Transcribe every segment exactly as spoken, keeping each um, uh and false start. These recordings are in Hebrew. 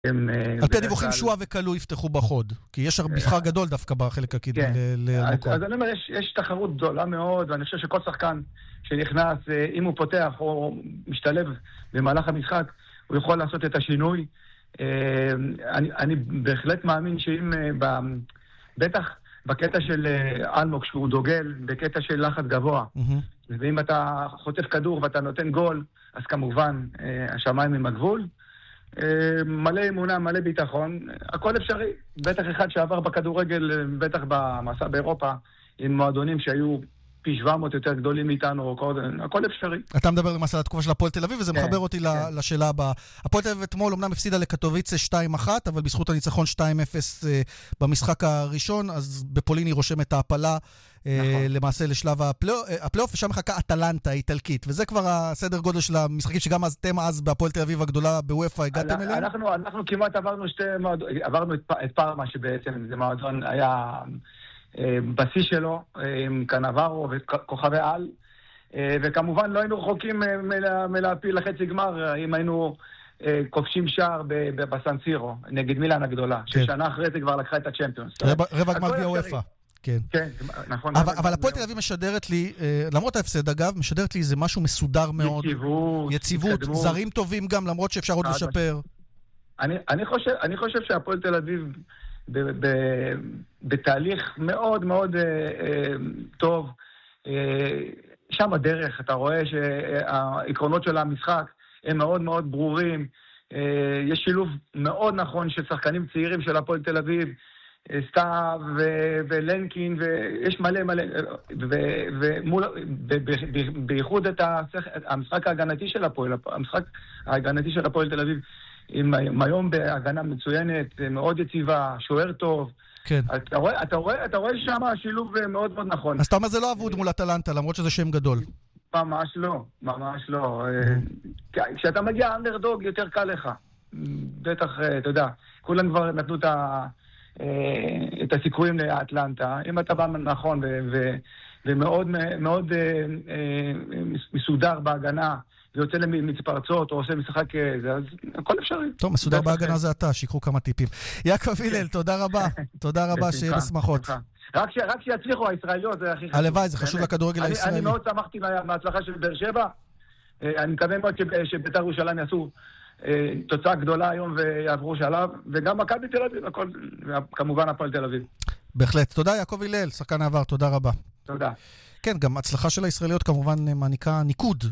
על פי הדיווחים שועה וקלו יפתחו בחוד, כי יש מבחר גדול דווקא בחלק הקדמי למוקום. אז אני אומר, יש תחרות גדולה מאוד, ואני חושב שכל שחקן שנכנס, אם הוא פותח או משתלב במהלך המשחק, הוא יכול לעשות את השינוי. אני בהחלט מאמין שאם, בטח בקטע של אלמוג, שהוא דוגל, בקטע של לחץ גבוה, ואם אתה חוטף כדור ואתה נותן גול, אז כמובן השמיים עם הגבול. מלא אמונה, מלא ביטחון, הכל אפשרי. בטח אחד שעבר בכדורגל, בטח במסע באירופה, עם מועדונים שהיו פי שבע מאות יותר גדולים מאיתנו, הכל אפשרי. אתה מדבר למעשה על התקופה של הפועל תל אביב, וזה מחבר אותי לשאלה הבאה. הפועל תל אביב אתמול אמנם הפסידה לקטוביצה שתיים אחת, אבל בזכות הניצחון שתיים אפס במשחק הראשון, אז בפולין היא רושמת ההפלה למעשה לשלב הפלייאוף, ושם מחכה אטלנטה האיטלקית, וזה כבר הסדר גודל של המשחקים שגם אתם אז בהפועל תל אביב הגדולה בוופא הגעתם אליהם? אנחנו כמעט עברנו שתי מועדונים, עברנו את פארמה שבעצם זה מועדון היה בשיא שלו, עם קנברו וכוכבי על, וכמובן לא היינו רחוקים מלהפיל לחצי גמר, אם היינו כובשים שער בסנסירו, נגד מילאן הגדולה, ששנה אחרי זה כבר לקחה את הצ'מפיונס. רבע גמר גביע וופא. כן. כן, נכון. אבל הפועל תל אביב משדרת לי, למרות ההפסד אגב, משדרת לי זה משהו מסודר מאוד. יציבות. יציבות, זרים טובים גם, למרות שאפשר עוד לשפר. אני חושב שהפועל תל אביב בתהליך מאוד מאוד טוב. שם הדרך, אתה רואה שהעקרונות של המשחק הם מאוד מאוד ברורים. יש שילוב מאוד נכון של שחקנים צעירים של הפועל תל אביב, סטאב ולנקין, ויש מלא מלא, ובייחוד את המשחק ההגנתי של הפועל, המשחק ההגנתי של הפועל תל אביב, עם היום בהגנה מצוינת, מאוד יציבה, שוער טוב. כן. אתה רואה, אתה רואה, אתה רואה שם שילוב מאוד מאוד נכון. אז אתה אומר זה לא אבוד מול אטלנטה, למרות שזה שם גדול. ממש לא, ממש לא. כשאתה מגיע אנדרדוג יותר קל לך. בטח, אתה יודע, כולם כבר נתנו את ה... את הסיכויים לאטלנטה, אם אתה בא נכון ומאוד מאוד מסודר בהגנה ויוצא למצפרצות או עושה משחק, אז הכל אפשרי. טוב, מסודר בהגנה זה אתה, שיקחו כמה טיפים. יעקב הלל, תודה רבה. תודה רבה, שיהיה בשמחות. רק שיצליחו הישראליות, זה הכי חשוב. הלוואי, זה חשוב לכדורגל הישראלי. אני מאוד שמחתי מההצלחה של באר שבע. אני מקווה מאוד שבית"ר ירושלים יעשו תוצאה גדולה היום ויעברו שלב, וגם מכבי תל אביב, הכל, כמובן הפועל תל אביב. בהחלט. תודה יעקב הלל, שחקן העבר, תודה רבה. תודה. כן, גם הצלחה של הישראליות כמובן מעניקה ניקוד,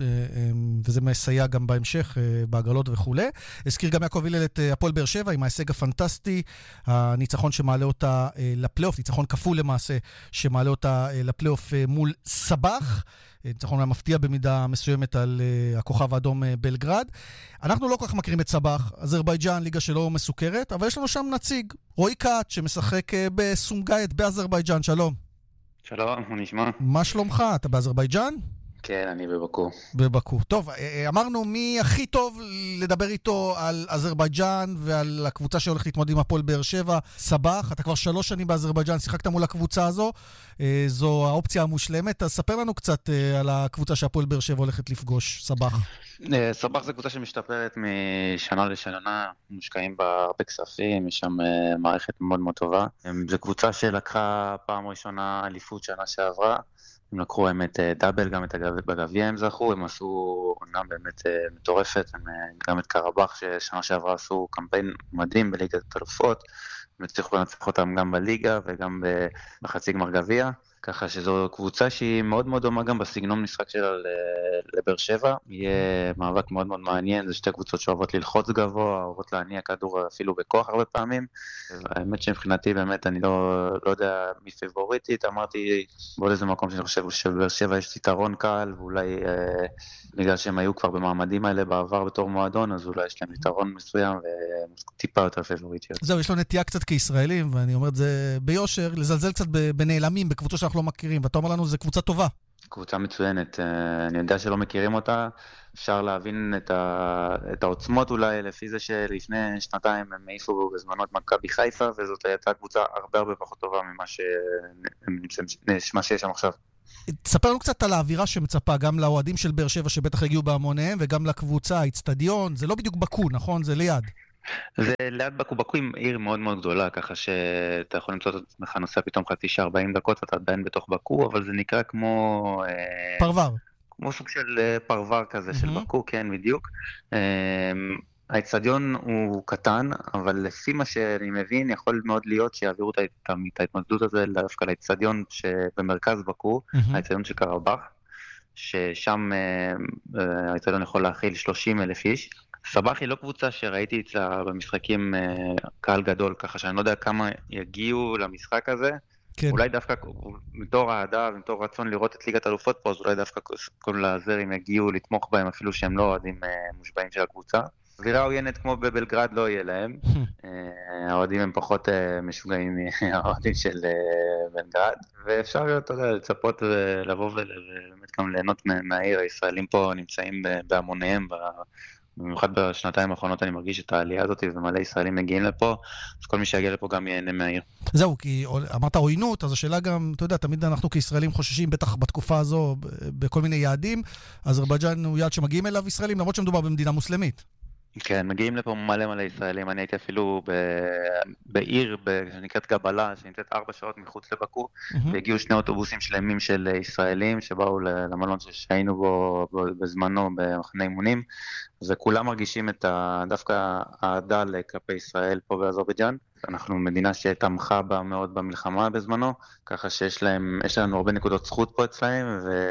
וזה מסייע גם בהמשך בהגרלות וכו'. הזכיר גם יעקב הלל את הפועל באר שבע עם ההישג הפנטסטי, הניצחון שמעלה אותה לפלייאוף, ניצחון כפול למעשה, שמעלה אותה לפלייאוף מול סבח. ניצחון מפתיע במידה מסוימת על uh, הכוכב האדום uh, בלגרד. אנחנו לא כל כך מכירים את סבח, אזרבייג'אן, ליגה שלא מסוכרת, אבל יש לנו שם נציג, רועי קאט, שמשחק uh, בסומגאית באזרבייג'אן. שלום. שלום, הוא נשמע. מה שלומך? אתה באזרבייג'אן? כן, אני בבקו. בבקו. טוב, אמרנו מי הכי טוב לדבר איתו על אזרבייג'אן ועל הקבוצה שהולכת להתמודד עם הפועל באר שבע, סבח. אתה כבר שלוש שנים באזרבייג'אן, שיחקת מול הקבוצה הזו. זו האופציה המושלמת. אז ספר לנו קצת על הקבוצה שהפועל באר שבע הולכת לפגוש, סבח. סבח זו קבוצה שמשתפרת משנה לשנה, מושקעים בה הרבה כספים, יש שם מערכת מאוד מאוד טובה. זו קבוצה שלקחה פעם ראשונה אליפות שנה שעברה. הם לקחו האמת דאבל, גם את בגביע הם זכו, הם עשו עונה באמת מטורפת, הם גם את קרבח ששנה שעברה עשו קמפיין מדהים בליגת אלופות, הם הצליחו לנצח אותם גם בליגה וגם בחצי גמר גביע, ככה שזו קבוצה שהיא מאוד מאוד דומה גם בסגנון משחק שלה לבאר שבע, יהיה מאבק מאוד מאוד מעניין, זה שתי קבוצות שאוהבות ללחוץ גבוה, אוהבות להניע כדור אפילו בכוח הרבה פעמים, האמת שמבחינתי באמת אני לא, לא יודע מי פיבוריטית, אמרתי בעוד איזה מקום שאני חושב שבאר שבע יש יתרון קל, ואולי אה, בגלל שהם היו כבר במעמדים האלה בעבר בתור מועדון, אז אולי יש להם יתרון מסוים וטיפה יותר פיבוריטיות. זהו, יש לו נטייה קצת כישראלים, ואני אומר את זה ביושר, לזלזל קצת בנעלמים, בקבוצות שאנחנו לא מכירים, ואתה אומר לנו, זה קבוצה טובה. קבוצה מצוינת, אני יודע שלא מכירים אותה, אפשר להבין את, ה... את העוצמות אולי, לפי זה שלפני שנתיים הם העיפו בזמנו את מכבי חיפה, וזאת הייתה קבוצה הרבה הרבה פחות טובה ממה ש... מה שיש שם עכשיו. תספר לנו קצת על האווירה שמצפה, גם לאוהדים של באר שבע שבטח הגיעו בהמוניהם, וגם לקבוצה, האצטדיון, זה לא בדיוק בקו, נכון? זה ליד. זה ליד בקו, בקו עם עיר מאוד מאוד גדולה, ככה שאתה יכול למצוא את עצמך נוסע פתאום חצי שעה ארבעים דקות, ואתה עדיין בתוך בקו, אבל זה נקרא כמו... פרבר. כמו סוג של פרבר כזה, של בקו, כן, בדיוק. האצטדיון הוא קטן, אבל לפי מה שאני מבין, יכול מאוד להיות שיעבירו את ההתמודדות הזה דווקא לאצטדיון שבמרכז בקו, האצטדיון של קרבאח, ששם האצטדיון יכול להכיל שלושים אלף איש. סבח היא לא קבוצה שראיתי אצלה במשחקים קהל גדול, ככה שאני לא יודע כמה יגיעו למשחק הזה. כן. אולי דווקא מתור העדה ומתור רצון לראות את ליגת אלופות פה, אז אולי דווקא כל הזרים יגיעו לתמוך בהם, אפילו שהם לא אוהדים מושבעים של הקבוצה. סבירה עוינת כמו בבלגרד לא יהיה להם. האוהדים הם פחות משוגעים מהאוהדים של בלגרד. ואפשר, אתה יודע, לצפות ולבוא ובאמת גם ליהנות מהעיר. הישראלים פה נמצאים בהמוניהם, במיוחד בשנתיים האחרונות אני מרגיש את העלייה הזאת, ומלא ישראלים מגיעים לפה, אז כל מי שיגיע לפה גם ייהנה מהעיר. זהו, כי אמרת עוינות, אז השאלה גם, אתה יודע, תמיד אנחנו כישראלים חוששים, בטח בתקופה הזו, בכל מיני יעדים, אזרבייג'אן הוא יעד שמגיעים אליו ישראלים, למרות שמדובר במדינה מוסלמית. כן, מגיעים לפה מלא מלא ישראלים, אני הייתי אפילו בעיר שנקראת גבלה, שנמצאת ארבע שעות מחוץ לבקו, והגיעו שני אוטובוסים שלמים של ישראלים, שבאו למלון שהיינו בו בזמנו במחנה אימונים, וכולם מרגישים את דווקא העדה כלפי ישראל פה באזרבייג'אן. אנחנו מדינה שתמכה בה מאוד במלחמה בזמנו, ככה שיש להם, יש לנו הרבה נקודות זכות פה אצלהם,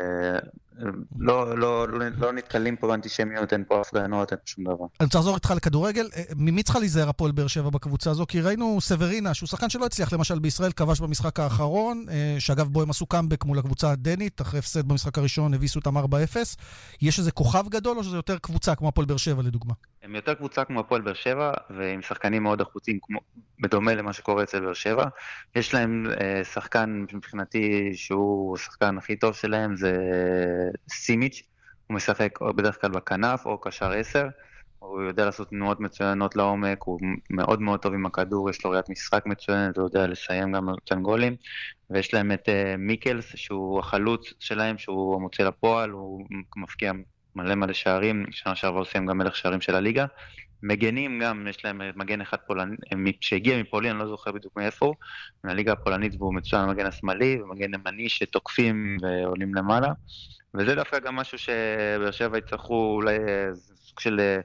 ולא לא, לא, לא נתקלים פה באנטישמיות, אין פה הפגנות, אין שום דבר. אני רוצה לחזור איתך לכדורגל, ממי צריכה להיזהר הפועל באר שבע בקבוצה הזו? כי ראינו סברינה, שהוא שחקן שלא הצליח למשל בישראל, כבש במשחק האחרון, שאגב בו הם עשו קאמבק מול הקבוצה הדנית, אחרי הפסד במשחק הראשון הביסו אותם ארבע אפס. יש איזה כוכב גדול, או שזה יותר קבוצה כמו הפועל באר שבע לדוגמה? הם יותר קבוצה כמו הפועל באר שבע, ועם שחקנים מאוד איכותיים, כמו בדומה למה שקורה אצל באר שבע. יש להם אה, שחקן מבחינתי שהוא השחקן הכי טוב שלהם, זה סימיץ', הוא משחק בדרך כלל בכנף או קשר עשר, הוא יודע לעשות תנועות מצוינות לעומק, הוא מאוד מאוד טוב עם הכדור, יש לו ראיית משחק מצוינת, הוא יודע לסיים גם נותן גולים, ויש להם את אה, מיקלס, שהוא החלוץ שלהם, שהוא המוצא לפועל, הוא מפקיע מלא מלא שערים, שנה שעבר עושים גם מלך שערים של הליגה. מגנים גם, יש להם מגן אחד פולני, שהגיע מפולין, אני לא זוכר בדיוק מאיפה, מהליגה הפולנית, והוא מצוין המגן השמאלי, ומגן ימני שתוקפים ועולים למעלה. וזה דווקא גם משהו שבאר שבע יצטרכו אולי סוג של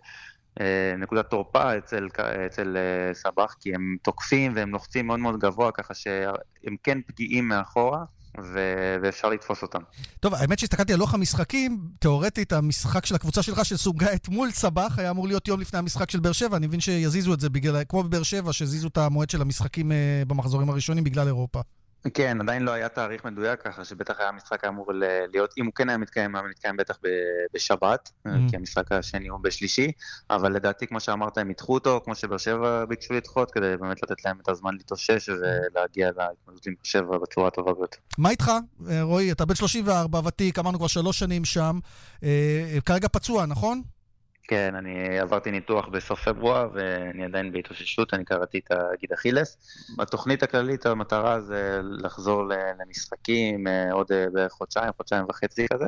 נקודת תורפה אצל, אצל סבח, כי הם תוקפים והם לוחצים מאוד מאוד גבוה, ככה שהם כן פגיעים מאחורה. ו- ואפשר לתפוס אותם. טוב, האמת שהסתכלתי על לוח המשחקים, תיאורטית המשחק של הקבוצה שלך שסוגעת מול סבח, היה אמור להיות יום לפני המשחק של באר שבע, אני מבין שיזיזו את זה, בגלל, כמו בבאר שבע, שהזיזו את המועד של המשחקים במחזורים הראשונים בגלל אירופה. כן, עדיין לא היה תאריך מדויק, ככה שבטח היה המשחק אמור להיות, אם הוא כן היה מתקיים, היה מתקיים בטח בשבת, כי המשחק השני הוא בשלישי, אבל לדעתי, כמו שאמרת, הם ידחו אותו, כמו שבאר שבע ביקשו לדחות, כדי באמת לתת להם את הזמן להתאושש ולהגיע להתמודדות עם באר שבע בצורה הטובה ביותר. מה איתך, רועי? אתה בן שלושים וארבע, ותיק, אמרנו כבר שלוש שנים שם, כרגע פצוע, נכון? כן, אני עברתי ניתוח בסוף פברואר, ואני עדיין בהתאוששות, אני קראתי את הגיד אכילס. בתוכנית הכללית המטרה זה לחזור למשחקים עוד בערך חודשיים, חודשיים וחצי כזה.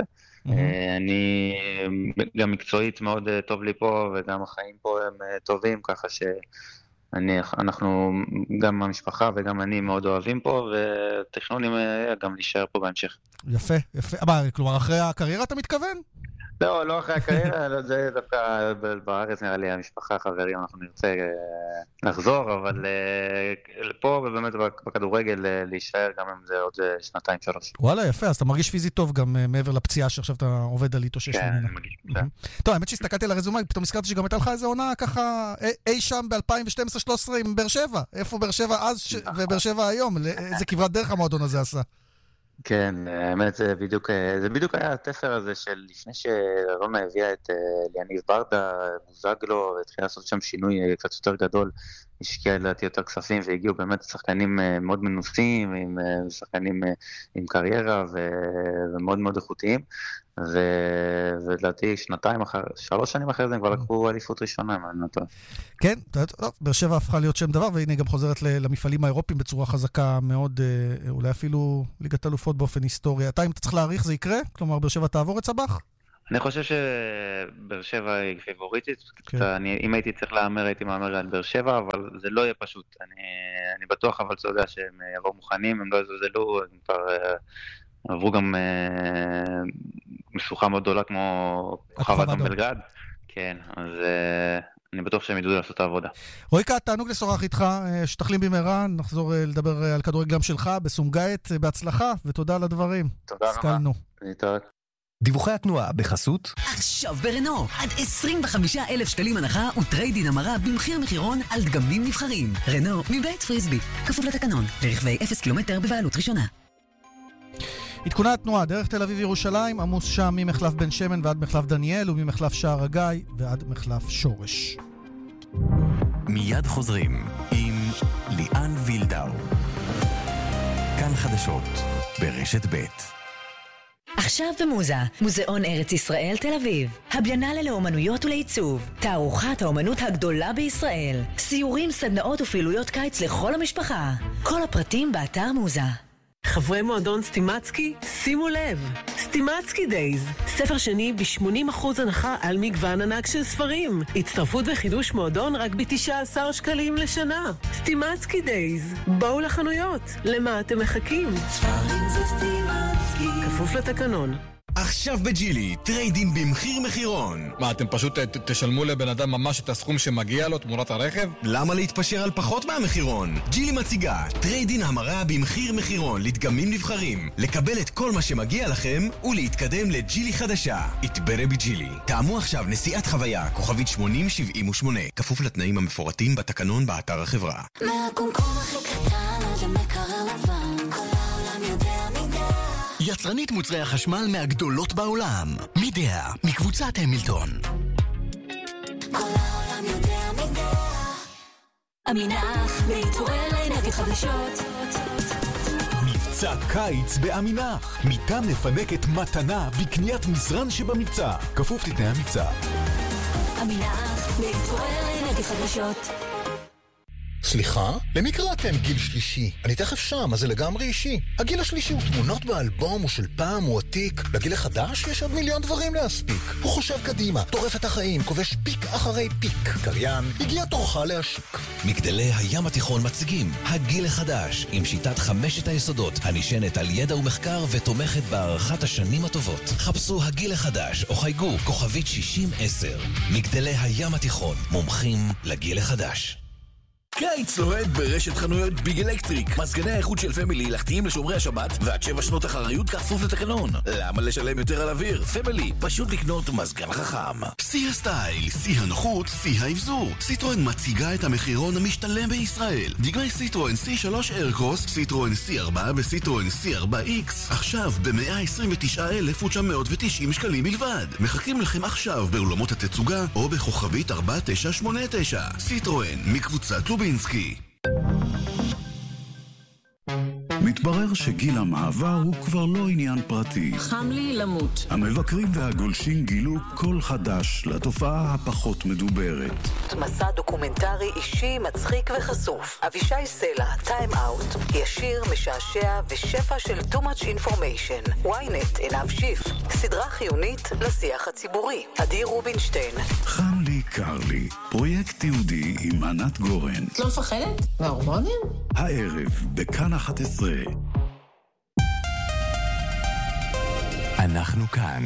אני גם מקצועית מאוד טוב לי פה, וגם החיים פה הם טובים, ככה שאנחנו, גם המשפחה וגם אני מאוד אוהבים פה, ותכנונים גם להישאר פה בהמשך. יפה, יפה. אבל, כלומר, אחרי הקריירה אתה מתכוון? לא, לא אחרי הקריירה, זה דווקא בארץ נראה לי המשפחה, חברים, אנחנו נרצה לחזור, אבל פה ובאמת בכדורגל להישאר גם אם זה עוד שנתיים, שלוש. וואלה, יפה, אז אתה מרגיש פיזית טוב גם מעבר לפציעה שעכשיו אתה עובד על להתאושש ממנה. כן, אני מרגיש, כן. טוב, האמת שהסתכלתי על הרזומה, פתאום הזכרתי שגם הייתה לך איזה עונה ככה אי שם ב-אלפיים ושתים עשרה שלוש עשרה עם באר שבע. איפה באר שבע אז ובאר שבע היום? איזה כברת דרך המועדון הזה עשה? כן, האמת זה בדיוק, זה בדיוק היה התפר הזה של לפני שרונה הביאה את ליאניב ברדה, בוזגלו, והתחילה לעשות שם שינוי קצת יותר גדול, השקיע לדעתי יותר כספים, והגיעו באמת שחקנים מאוד מנוסים, עם שחקנים עם קריירה ומאוד מאוד איכותיים, ולדעתי שנתיים אחר, שלוש שנים אחרי זה הם כבר לקחו אליפות ראשונה, מה אני נותן. כן, באר שבע הפכה להיות שם דבר, והנה גם חוזרת למפעלים האירופיים בצורה חזקה מאוד, אולי אפילו ליגת אלופות באופן היסטורי. אתה אם אתה צריך להעריך זה יקרה? כלומר, באר שבע תעבור את סבח? אני חושב שבאר שבע היא פיבוריטית. כן. אני, אם הייתי צריך להאמר, הייתי מאמר על באר שבע, אבל זה לא יהיה פשוט. אני, אני בטוח, אבל אתה יודע שהם יבואו מוכנים, הם לא יזוזלו, הם כבר uh, עברו גם uh, משוכה מאוד גדולה כמו כוכב אדום בלגרד. כן, אז uh, אני בטוח שהם ידעו לעשות את העבודה. רויקה, תענוג לשוחח איתך, שתחלים במהרה, נחזור לדבר על כדורגל גם שלך, בסומגאית, בהצלחה, ותודה על הדברים. תודה רבה. להתראות. דיווחי התנועה בחסות עכשיו ברנו, עד עשרים וחמישה אלף שקלים הנחה וטריידין המרה במחיר מחירון על דגמים נבחרים. רנו מבית פריסבי, כפוף לתקנון, לרכבי אפס קילומטר בבעלות ראשונה. עדכוני התנועה, דרך תל אביב ירושלים, עמוס שם ממחלף בן שמן ועד מחלף דניאל וממחלף שער הגיא ועד מחלף שורש. מיד חוזרים עם ליאן וילדאו. כאן חדשות ברשת ב'. עכשיו במוזה, מוזיאון ארץ ישראל תל אביב, הביאנלה לאומנויות ולעיצוב, תערוכת האומנות הגדולה בישראל, סיורים, סדנאות ופעילויות קיץ לכל המשפחה. כל הפרטים באתר מוזה. חברי מועדון סטימצקי, שימו לב, סטימצקי דייז, ספר שני ב-שמונים אחוז הנחה על מגוון ענק של ספרים. הצטרפות וחידוש מועדון רק ב-תשעה עשר שקלים לשנה. סטימצקי דייז, בואו לחנויות, למה אתם מחכים? ספרים זה סטימצקי. כפוף לתקנון. עכשיו בג'ילי, טריידין במחיר מחירון. מה, אתם פשוט ת, תשלמו לבן אדם ממש את הסכום שמגיע לו תמורת הרכב? למה להתפשר על פחות מהמחירון? ג'ילי מציגה טריידין המרה במחיר מחירון לדגמים נבחרים, לקבל את כל מה שמגיע לכם ולהתקדם לג'ילי חדשה. התברא בג'ילי. תאמו עכשיו נסיעת חוויה, כוכבית שמונים שבעים ושמונה, כפוף לתנאים המפורטים בתקנון באתר החברה. מהקומקום הכי קטן עד המקרר לבן, כל העולם יודע מידע. יצרנית מוצרי החשמל מהגדולות בעולם. מידע, מקבוצת המילטון. כל העולם יודע מידע. אמינח, להתעורר לאנרגיות חדשות. מבצע קיץ באמינח. ניתן לפנק את מתנה בקניית מזרן שבמבצע. כפוף לתנאי המבצע. אמינח, להתעורר לאנרגיות חדשות. סליחה? למי קראתם גיל שלישי? אני תכף שם, אז זה לגמרי אישי. הגיל השלישי הוא תמונות באלבום, הוא של פעם, הוא עתיק. לגיל החדש יש עוד מיליון דברים להספיק. הוא חושב קדימה, טורף את החיים, כובש פיק אחרי פיק. קריין, הגיע תורך להשיק. מגדלי הים התיכון מציגים הגיל החדש, עם שיטת חמשת היסודות, הנשענת על ידע ומחקר ותומכת בהערכת השנים הטובות. חפשו הגיל החדש או חייגו כוכבית שישים עשר. מגדלי הים התיכון, מומחים לגיל החדש. קיץ לוהד ברשת חנויות ביג אלקטריק. מזגני האיכות של פמילי הלכתיים לשומרי השבת ועד שבע שנות אחריות כפוף לתקנון. למה לשלם יותר על אוויר? פמילי, פשוט לקנות מזגן חכם. שיא הסטייל, שיא הנוחות, שיא האבזור. סיטרואן מציגה את המחירון המשתלם בישראל. דגמי סיטרואן סי שלוש איירקרוס, סיטרואן סי ארבע וסיטרואן סי ארבע איקס. עכשיו ב-מאה עשרים ותשעה אלף ותשע מאות ותשעים שקלים בלבד. מחכים לכם עכשיו באולמות התצוגה או בכוכבית ארבע תשע שמונה תשע. סיטרואן מקבוצת לובינסקי. מתברר שגיל המעבר הוא כבר לא עניין פרטי. חם לי למות. המבקרים והגולשים גילו קול חדש לתופעה הפחות מדוברת. מסע דוקומנטרי אישי, מצחיק וחשוף. אבישי סלע, טיים אאוט, ישיר, משעשע ושפע של too much information. וויינט, עינב שיף, סדרה חיונית לשיח הציבורי. עדי רובינשטיין. חם לי, קר לי, פרויקט תיעודי עם ענת גורן. את לא מפחדת? מההורמונים? הערב, בכאן אחת עשרה. אנחנו כאן.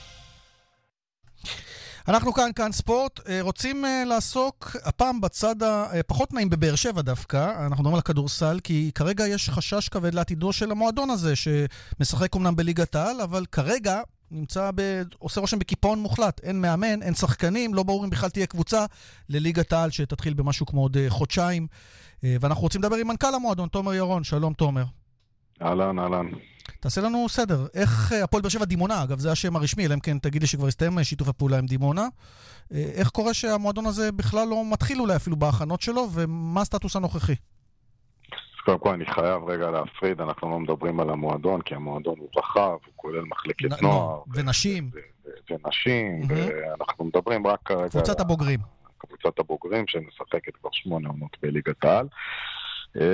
אנחנו כאן, כאן ספורט, רוצים לעסוק הפעם בצד הפחות נעים בבאר שבע דווקא, אנחנו מדברים על הכדורסל, כי כרגע יש חשש כבד לעתידו של המועדון הזה, שמשחק אומנם בליגת העל, אבל כרגע נמצא, ב... עושה רושם בקיפאון מוחלט, אין מאמן, אין שחקנים, לא ברור אם בכלל תהיה קבוצה לליגת העל שתתחיל במשהו כמו עוד חודשיים, ואנחנו רוצים לדבר עם מנכ"ל המועדון, תומר ירון. שלום תומר. אהלן, אהלן. תעשה לנו סדר, איך הפועל באר שבע דימונה, אגב זה השם הרשמי, אלא אם כן תגיד לי שכבר הסתיים שיתוף הפעולה עם דימונה, איך קורה שהמועדון הזה בכלל לא מתחיל אולי אפילו בהכנות שלו, ומה הסטטוס הנוכחי? קודם כל אני חייב רגע להפריד, אנחנו לא מדברים על המועדון, כי המועדון הוא רחב, הוא כולל מחלקת נוער. ונשים. ונשים, ואנחנו מדברים רק כרגע... קבוצת הבוגרים. קבוצת הבוגרים שמשחקת כבר שמונה עונות בליגת העל.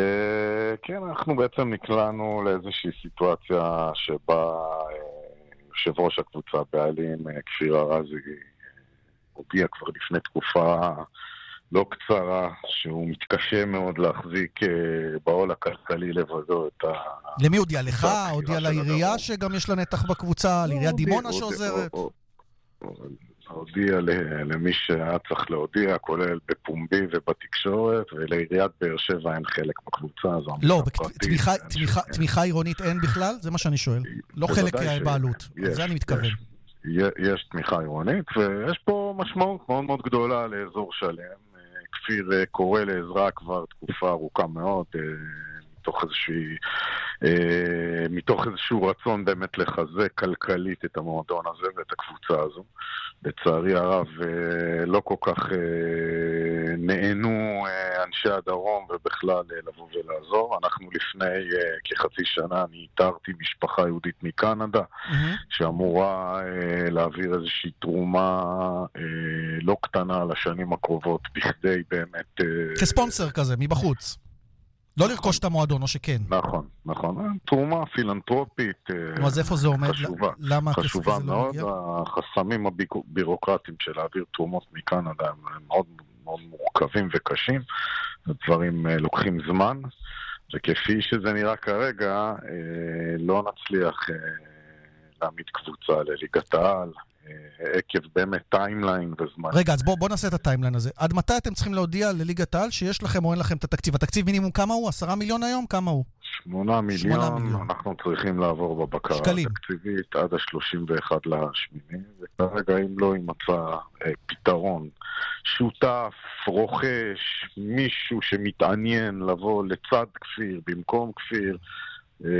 כן, אנחנו בעצם נקלענו לאיזושהי סיטואציה שבה יושב ראש הקבוצה, בעלים, כפיר ארזי, הודיע כבר לפני תקופה לא קצרה, שהוא מתקשה מאוד להחזיק בעול הכלכלי לבדו את ה... למי הודיע? לך? הודיע לעירייה שגם יש לה נתח בקבוצה? לעירייה דימונה שעוזרת? הודיע למי שהיה צריך להודיע, כולל בפומבי ובתקשורת, ולעיריית באר שבע אין חלק בקבוצה. לא, תמיכה עירונית אין בכלל? זה מה שאני שואל. לא חלק בעלות. זה אני מתכוון. יש תמיכה עירונית, ויש פה משמעות מאוד מאוד גדולה לאזור שלם. כפיר קורא לעזרה כבר תקופה ארוכה מאוד, מתוך איזושהי, מתוך איזשהו רצון באמת לחזק כלכלית את המועדון הזה ואת הקבוצה הזו. לצערי הרב לא כל כך נהנו אנשי הדרום ובכלל לבוא ולעזור. אנחנו לפני כחצי שנה, אני איתרתי משפחה יהודית מקנדה, שאמורה להעביר איזושהי תרומה לא קטנה לשנים הקרובות, בכדי באמת... כספונסר כזה, מבחוץ. לא לרכוש את המועדון, או שכן. נכון, נכון. תרומה פילנטרופית אז איפה זה עומד? חשובה. למה חשובה מאוד. החסמים הבירוקרטיים של להעביר תרומות מקנדה הם מאוד מאוד מורכבים וקשים. הדברים לוקחים זמן, וכפי שזה נראה כרגע, לא נצליח להעמיד קבוצה לליגת העל, עקב באמת טיימליין וזמן. רגע, אז בוא, בוא נעשה את הטיימליין הזה. עד מתי אתם צריכים להודיע לליגת העל שיש לכם או אין לכם את התקציב? התקציב מינימום כמה הוא? עשרה מיליון היום? כמה הוא? שמונה מיליון. אנחנו צריכים לעבור בבקרה התקציבית עד ה-שלושים ואחד לשמיני, וכרגע אם לא יימצא אה, פתרון, שותף, רוכש, מישהו שמתעניין לבוא לצד כפיר, במקום כפיר, אה,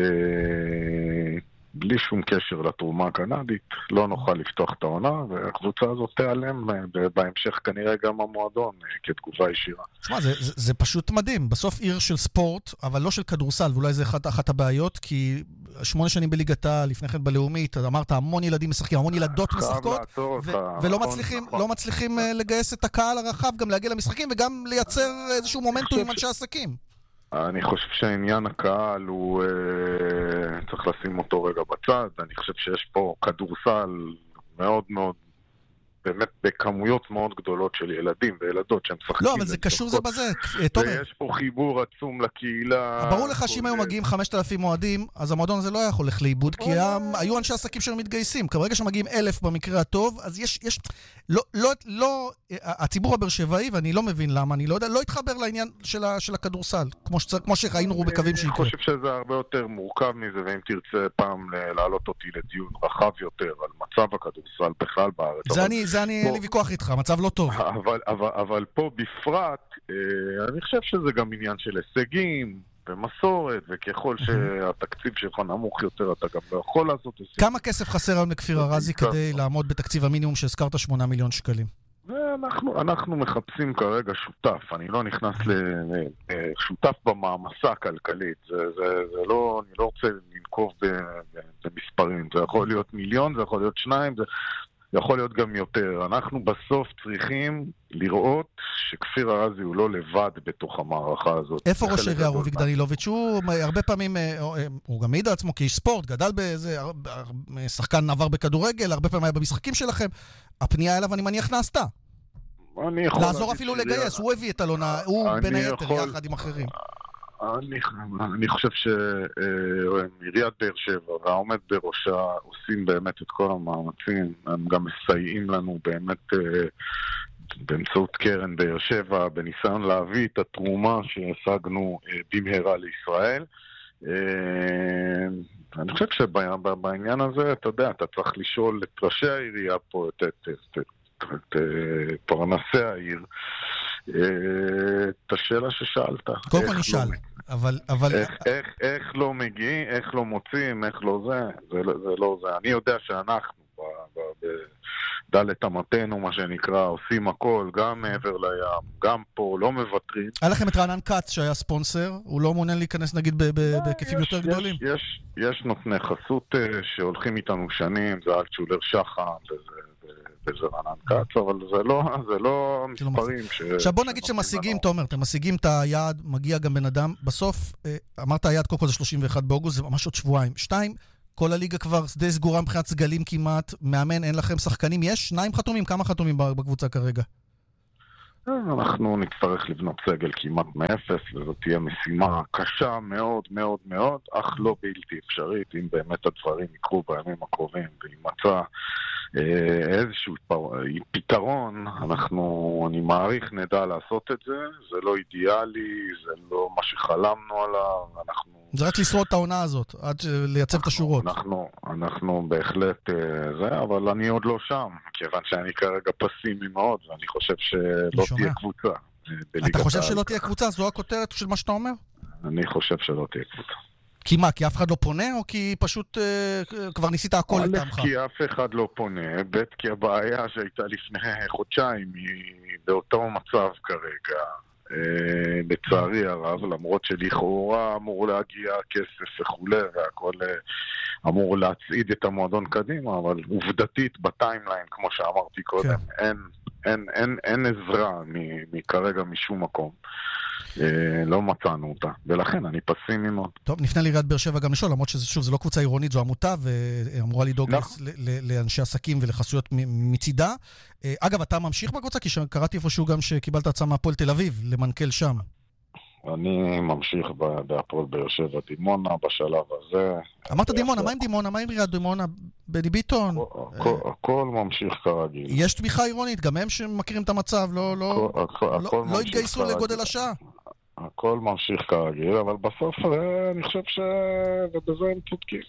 בלי שום קשר לתרומה הקנדית, לא נוכל לפתוח את העונה, והקבוצה הזאת תיעלם בהמשך כנראה גם המועדון כתגובה ישירה. תשמע, זה, זה, זה פשוט מדהים. בסוף עיר של ספורט, אבל לא של כדורסל, ואולי זה אחת, אחת הבעיות, כי שמונה שנים בליגתה, לפני כן בלאומית, אמרת, המון ילדים משחקים, המון ילדות משחקות, ו- ולא מצליחים, לא מצליחים לגייס את הקהל הרחב, גם להגיע למשחקים, וגם לייצר איזשהו מומנטום עם אנשי עסקים. אני חושב שהעניין הקהל הוא, אה, צריך לשים אותו רגע בצד. אני חושב שיש פה כדורסל מאוד מאוד, באמת בכמויות מאוד גדולות של ילדים וילדות שהם משחקים. לא, אבל זה קשור זה בזה, תומר. ויש פה חיבור עצום לקהילה. ברור לך שאם היום מגיעים חמשת אלפים מועדים, אז המועדון הזה לא יכול ללכת לאיבוד, כי היו אנשי עסקים שלנו מתגייסים. כרגע שמגיעים אלף במקרה הטוב, אז יש, יש, לא, לא, לא, הציבור הבאר שבעי, ואני לא מבין למה, אני לא יודע, לא התחבר לעניין של, ה, של הכדורסל, כמו, שצר, כמו שראינו בקווים שיקרה. אני חושב שזה הרבה יותר מורכב מזה, ואם תרצה פעם להעלות אותי לדיון רחב יותר על מצב הכדורסל בכלל בארץ. זה אני, זה אני, אין לי ויכוח איתך, המצב לא טוב. אבל, אבל, אבל פה בפרט, אני חושב שזה גם עניין של הישגים ומסורת, וככל שהתקציב שלך נמוך יותר, אתה גם לא יכול לעשות הישגים. כמה כסף חסר היום לכפיר ארזי כדי לעמוד בתקציב המינימום שהזכרת שמונה מיליון שקלים? אנחנו, אנחנו מחפשים כרגע שותף. אני לא נכנס לשותף במעמסה הכלכלית. זה, זה, זה לא, אני לא רוצה לנקוב במספרים. זה יכול להיות מיליון, זה יכול להיות שניים, זה יכול להיות גם יותר. אנחנו בסוף צריכים לראות שכפיר ארזי הוא לא לבד בתוך המערכה הזאת. איפה ראש העירייה רוביק דנילוביץ'? הוא הרבה פעמים, הוא גם מעיד על עצמו כאיש ספורט, גדל באיזה, שחקן עבר בכדורגל, הרבה פעמים היה במשחקים שלכם. הפנייה אליו אני מניח נעשתה. לעזור אפילו לגייס, הוא הביא את אלונה, הוא בין היתר יחד עם אחרים. אני, אני חושב שעיריית באר שבע והעומד בראשה עושים באמת את כל המאמצים, הם גם מסייעים לנו באמת באמצעות קרן באר שבע בניסיון להביא את התרומה שהשגנו במהרה לישראל. אני חושב שבעניין הזה, אתה יודע, אתה צריך לשאול את ראשי העירייה פה, את, את, את, את, את פרנסי העיר, את השאלה ששאלת. קודם כל נשאל, אבל... אבל... איך, איך, איך לא מגיעים, איך לא מוצאים, איך לא זה, זה, זה לא זה. אני יודע שאנחנו, בדלת אמתנו, מה שנקרא, עושים הכל, גם מעבר לים, גם פה, לא מוותרים. היה לכם את רענן קץ שהיה ספונסר, הוא לא מעוניין להיכנס נגיד בהיקפים יותר גדולים? יש, יש, יש נותני חסות שהולכים איתנו שנים, זה אלטשולר שחם, וזה... זה רענן קץ, אבל זה לא, זה לא מספרים ש... עכשיו בוא נגיד שמשיגים, תומר, אתם משיגים את היעד, מגיע גם בן אדם, בסוף, אמרת היעד קודם כל זה שלושים ואחד באוגוסט, זה ממש עוד שבועיים. שתיים, כל הליגה כבר די סגורה מבחינת סגלים כמעט, מאמן, אין לכם שחקנים, יש שניים חתומים, כמה חתומים בקבוצה כרגע? אנחנו נצטרך לבנות סגל כמעט מאפס, וזאת תהיה משימה קשה מאוד מאוד מאוד, אך לא בלתי אפשרית, אם באמת הדברים יקרו בימים הקרובים, וימצא איזשהו פתרון, אנחנו, אני מעריך, נדע לעשות את זה, זה לא אידיאלי, זה לא מה שחלמנו עליו, אנחנו... זה רק לשרוד את העונה הזאת, עד לייצב את השורות. אנחנו, אנחנו בהחלט זה, אבל אני עוד לא שם, כיוון שאני כרגע פסימי מאוד, ואני חושב שלא תהיה קבוצה. אתה חושב שלא תהיה קבוצה? זו הכותרת של מה שאתה אומר? אני חושב שלא תהיה קבוצה. כי מה? כי אף אחד לא פונה, או כי פשוט אה, כבר ניסית הכל לטעמך? א', כי אף אחד לא פונה, ב', כי הבעיה שהייתה לפני חודשיים היא באותו מצב כרגע, אה, לצערי הרב, למרות שלכאורה אמור להגיע כסף וכו' והכל אה, אמור להצעיד את המועדון קדימה, אבל עובדתית בטיימליין, כמו שאמרתי קודם, כן. אין, אין, אין, אין עזרה מכרגע משום מקום. לא מצאנו אותה, ולכן אני פסימי מאוד. טוב, נפנה לעיריית באר שבע גם לשאול, למרות ששוב, זו לא קבוצה עירונית, זו עמותה, ואמורה לדאוג לאנשי עסקים ולחסויות מצידה. אגב, אתה ממשיך בקבוצה? כי קראתי איפשהו גם שקיבלת הצעה מהפועל תל אביב, למנכ"ל שם. אני ממשיך בהפועל באר שבע דימונה בשלב הזה. אמרת דימונה, מה עם דימונה? מה עם עיריית דימונה? בני ביטון? הכל ממשיך כרגיל. יש תמיכה עירונית, גם הם שמכירים את המצב, לא התגייסו לגודל השעה. הכל ממשיך כרגיל, אבל בסוף אני חושב שבזה הם צודקים.